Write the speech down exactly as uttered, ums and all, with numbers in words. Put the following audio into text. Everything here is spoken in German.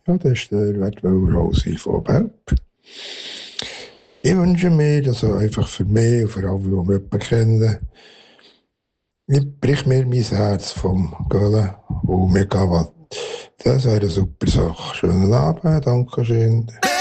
Ja, das ist der Wertwöller Rosi von Belp. Ich wünsche mir, dass er einfach für mich und für alle, die mich jemanden kennen, ich brich mir mein Herz vom Göllen und mir Gavat. Das wäre eine super Sache. Schönen Abend, danke schön.